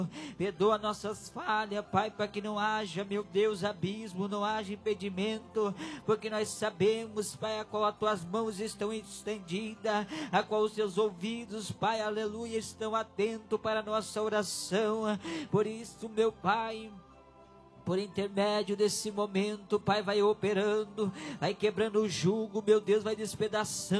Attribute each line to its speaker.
Speaker 1: Perdoa nossas falhas, Pai, para que não haja, meu Deus, abismo, não haja impedimento, porque nós sabemos, Pai, a qual as tuas mãos estão estendidas, a qual os teus ouvidos, Pai, aleluia, estão atentos para a nossa oração. Por isso, meu Pai, por intermédio desse momento, Pai, vai operando, vai quebrando o jugo, meu Deus, vai despedaçando